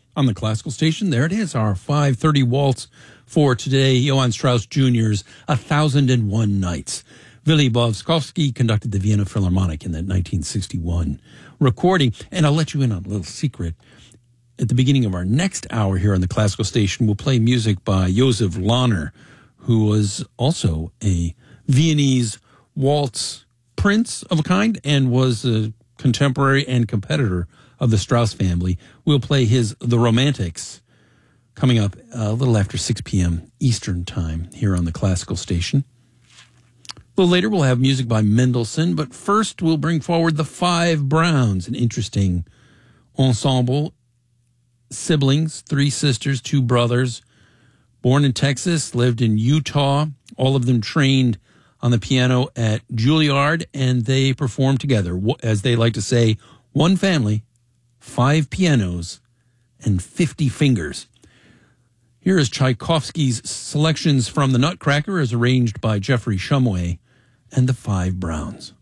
On the classical station, there it is, our 5:30 waltz for today, Johann Strauss Jr.'s 1001 Nights. Willy Boskovsky conducted the Vienna Philharmonic in that 1961 recording. And I'll let you in on a little secret. At the beginning of our next hour here on the classical station, we'll play music by Josef Lahner, who was also a Viennese waltz prince of a kind and was a contemporary and competitor of the Strauss family. We'll play his The Romantics coming up a little after 6 p.m. Eastern Time here on the classical station. A little later, we'll have music by Mendelssohn, but first we'll bring forward the Five Browns, an interesting ensemble. Siblings, 3 sisters, 2 brothers, born in Texas, lived in Utah, all of them trained on the piano at Juilliard, and they performed together, as they like to say, one family, 5 pianos, and 50 fingers. Here is Tchaikovsky's selections from the Nutcracker as arranged by Jeffrey Shumway and the Five Browns.